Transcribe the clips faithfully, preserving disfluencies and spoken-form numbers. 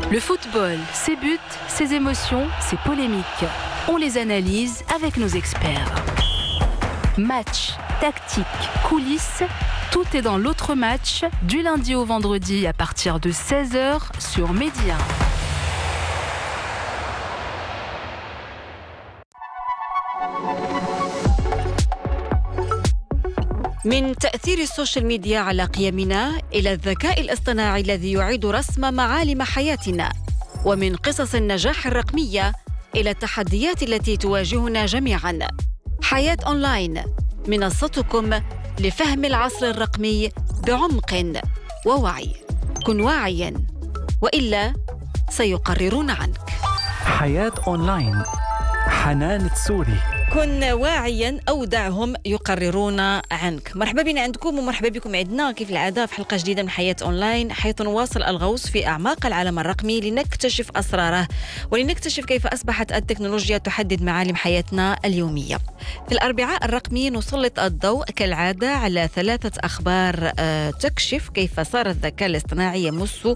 Le football, ses buts, ses émotions, ses polémiques. On les analyse avec nos experts. Match, tactique, coulisses, tout est dans l'autre match, du lundi au vendredi à partir de seize heures sur Média. من تأثير السوشيال ميديا على قيمنا إلى الذكاء الاصطناعي الذي يعيد رسم معالم حياتنا، ومن قصص النجاح الرقمية إلى التحديات التي تواجهنا جميعاً. حياة أونلاين، منصتكم لفهم العصر الرقمي بعمق ووعي. كن واعياً وإلا سيقررون عنك. حياة أونلاين، حنان تسوري. كن واعياً أو دعهم يقررون عنك. مرحبا بنا عندكم ومرحبا بكم عندنا كيف العادة في حلقة جديدة من حياة أونلاين، حيث نواصل الغوص في أعماق العالم الرقمي لنكتشف أسراره ولنكتشف كيف أصبحت التكنولوجيا تحدد معالم حياتنا اليومية. في الأربعاء الرقمي نسلط الضوء كالعادة على ثلاثة أخبار تكشف كيف صار الذكاء الاصطناعي يمس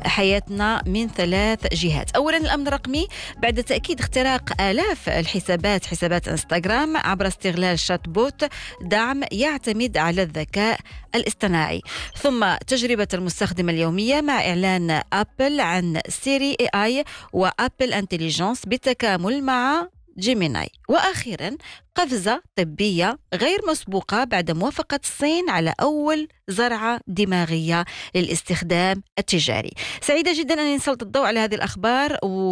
حياتنا من ثلاث جهات. أولاً الأمن الرقمي، بعد تأكيد اختراق آلاف الحسابات حسابات انستغرام عبر استغلال شات بوت دعم يعتمد على الذكاء الاصطناعي. ثم تجربة المستخدم اليومية مع إعلان أبل عن سيري اي اي وأبل انتليجنس بالتكامل مع جيميناي. وأخيرا قفزة طبية غير مسبوقة بعد موافقة الصين على أول زرعة دماغية للاستخدام التجاري. سعيدة جدا أن نسلط الضوء على هذه الأخبار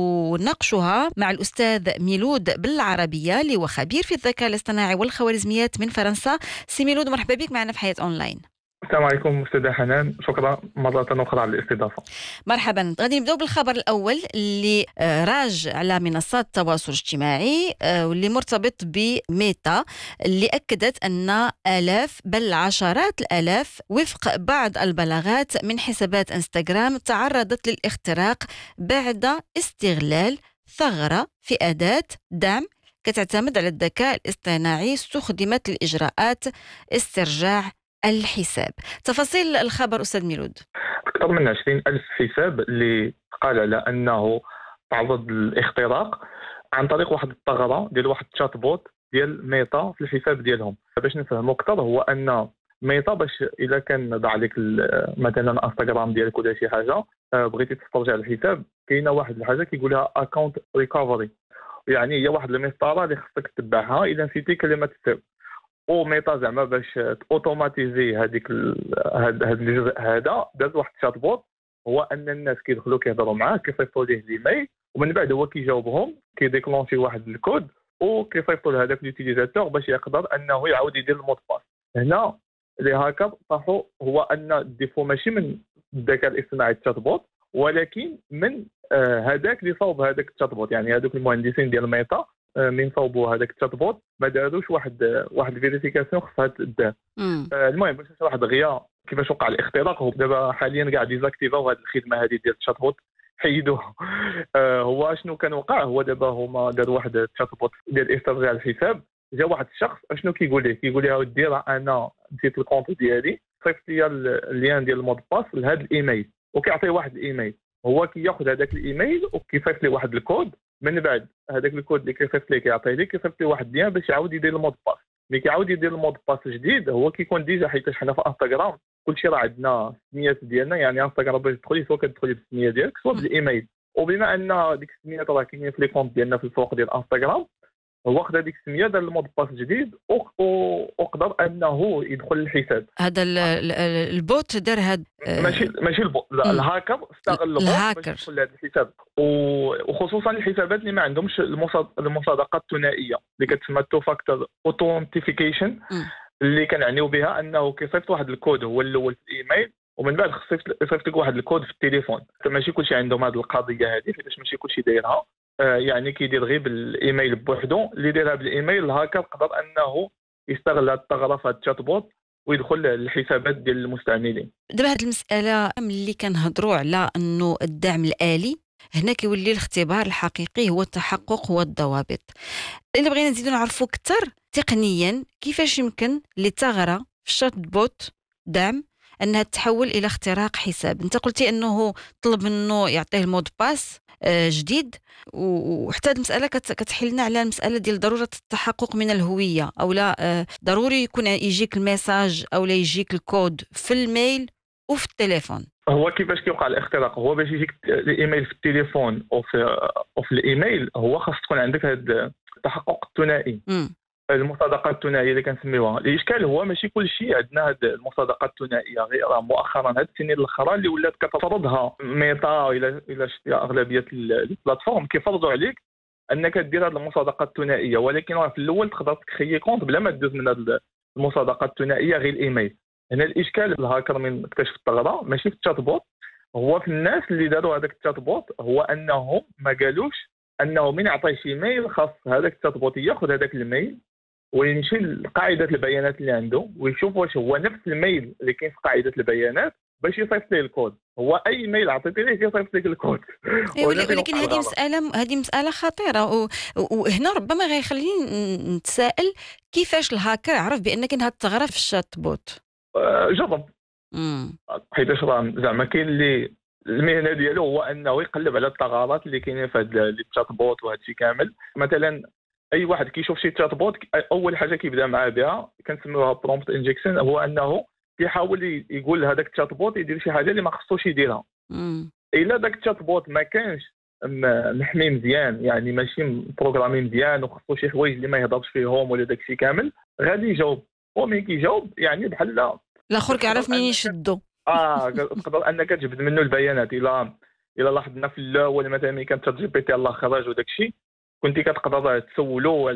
ونناقشها مع الأستاذ ميلود بالعربية اللي هو خبير في الذكاء الاصطناعي والخوارزميات من فرنسا. سي ميلود، مرحبا بك معنا في حياة أونلاين. السلام عليكم أستاذة حنان، شكرا مرة أخرى على الاستضافة. مرحبا. غادي نبداو بالخبر الأول اللي راج على منصات التواصل الاجتماعي واللي مرتبط بميتا، اللي أكدت أن آلاف بل عشرات الآلاف وفق بعض البلاغات من حسابات انستغرام تعرضت للاختراق بعد استغلال ثغرة في أداة دعم كتعتمد على الذكاء الاصطناعي استخدمت لإجراءات استرجاع الحساب. تفاصيل الخبر أستاذ ميلود. أكثر من عشرين ألف حساب اللي قال على أنه تعرض للاختراق عن طريق واحد الثغرة ديال واحد الشات بوت ديال ميتا في الحساب ديالهم. باش نفهموا أكثر، هو أن ميتا باش إذا كان ضاع لك مثلا انستغرام ديالك ولا شي حاجة بغيتي تسترجع الحساب، كاينه واحد الحاجة كيقولها أكاونت ريكفري، يعني هي واحد المسطرة اللي خصك تتبعها إذا نسيتي كلمة السر. وميتا زعما باش اوتوماتيزي هذيك هذا الجزء هذا داز واحد الشات بوت، هو ان الناس كيدخلوا كيهضروا معاه كيصيفطوا ليه ليميل، ومن بعد هو كيجاوبهم كيديكلونشي واحد الكود وكيصيفطوا لهذاك اليوتيليزاتور باش يقدر انه يعاود يدير المود باس. هنا لي هاكر طاحوا، هو ان الديفو ماشي من الذكاء الاصطناعي الشات بوت، ولكن من هذاك اللي صوب هذاك الشات بوت. يعني هذوك المهندسين ديال ميتا من صوبوا هذاك الشات بوت ما داروش واحد واحد الفيريفيكاسيون خصها تدار. المهم باش نشرح دغيا كيفاش وقع الاختراق. هو دابا حاليا كاع ديزاكتيفاو هذه الخدمه هذه ديال الشات بوت، حيدوها. هو شنو كان وقع؟ هو دابا هما داروا واحد الشات بوت ديال استرجاع الحساب. جا واحد الشخص شنو كيقول ليه؟ كيقول ليه اودي راه انا نسيت الكونت ديالي، صيفط لي اللين ديال المود باس لهذا الايميل، وكيعطيه واحد الايميل. هو كياخذ هذاك الايميل وكيصيفط ليه واحد الكود، من بعد هذاك الكود اللي كيصيفط ليه كيعطيه ليه كيصيفط ليه واحد الديان باش يعاود يدير المود باس. ملي كيعاود يدير المود باس جديد هو كيكون ديجا، حيت حنا في انستغرام كلشي راه عندنا السميات ديالنا، يعني انستغرام باش تدخلي سواء كتدخلي بالسميه ديالك سواء بالايميل. وبما ان ديك السميات راه كاينين في لي كونت ديالنا في الفوق ديال انستغرام، هو خدا ديك السميه دار المود باس جديد وقدر انه يدخل للحساب. هذا البوت دار هذا ماشي ماشي البوت، لا الهاكر استغل البوت باش يدخل لهذا الحساب، وخصوصا الحسابات اللي ما عندهمش المصادقه الثنائيه اللي كتسمى تو فاكتور اوثنتيفيكيشن، اللي كنعنيو بها انه كيصيفط واحد الكود هو الاول في الايميل، ومن بعد خصو يصيفط لك واحد الكود في التليفون. ماشي كلشي عندهم هذه القضيه هذه، حيت ماشي كلشي دايرها. يعني كيدير غير بالايميل بوحدو. اللي دايرها بالايميل الهاكر قدر انه يستغل هذه الثغره في هذا الشات بوت ويدخل للحسابات ديال المستعملين. دابا هذه المساله ملي كنهضروا على انه الدعم الآلي، هنا كيولي الاختبار الحقيقي هو التحقق والضوابط. الا بغينا نزيدو نعرفوا اكثر تقنيا كيفاش يمكن لثغره في الشات بوت دعم انها تتحول الى اختراق حساب. انت قلتي انه طلب منه يعطيه المود باس جديد، وحتى المساله كتحلنا على المساله ديال ضروره التحقق من الهويه، او لا ضروري يكون يجيك الميساج او لا يجيك الكود في الميل وفي التليفون. هو كيفاش كيوقع الاختراق؟ هو باش يجيك الايميل في التليفون او في او في الايميل، هو خاص تكون عندك هذا التحقق الثنائي، المصادقه الثنائيه اللي كنسميوها. الاشكال هو ماشي كل شيء عندنا هذه المصادقه الثنائيه، غير مؤخرا هذه السنين الاخرى اللي ولات كتفرضها ميتا الى الى اغلبيه البلاتفورم كيفرضوا عليك انك دير هذه المصادقه الثنائيه، ولكن في الاول تقدر تخيي كونت بلا ما تدوز من هذه المصادقه الثنائيه غير الايميل. هنا الاشكال الهاكر من اكتشف الثغره ماشي في الشات بوت، هو في الناس اللي داروا هذاك الشات بوت، هو انهم ما قالوش انه من يعطيه شي ميل خاص هذاك الشات بوت ياخذ هذاك الميل ويمشي لقاعده البيانات اللي عنده ويشوف واش هو نفس الميل اللي كاين في قاعده البيانات باش يصيفط ليه الكود. هو اي ميل عطيتي ليه يصيفط لك الكود. ولكن هذه مساله هذه مساله خطيره، وهنا ربما غيخليني نتساءل كيفاش الهاكر عرف بان كاين هاد الثغره في الشات بوت؟ جرب حيت راه زعما كاين اللي المهنه ديالو هو انه يقلب على الثغرات اللي كاينين في هذا الشات بوت وهذا الشيء كامل. مثلا اي واحد كيشوف شي شات بوت اول حاجه كيبدا معاه بها كنسميوها برومبت انجكشن، هو انه كيحاول يقول لهذاك الشات بوت يدير شي حاجه اللي ما خصوش يديرها. الا داك الشات بوت ما كانش محمي مزيان، يعني ماشي بروغرامي مزيان وخصو شي حوايج اللي ما يهضرش فيهم ولا داك الشيء كامل، غادي يجاوب. وملي كيجاوب يعني بحال الاخر كيعرف منين يشدو. اه تقدر انك تجبد منه البيانات. الا الا لاحظنا في الاول مثلا ملي كان تشات جي بي تي الله خرج وداك الشيء كنتي كتقدر تسولو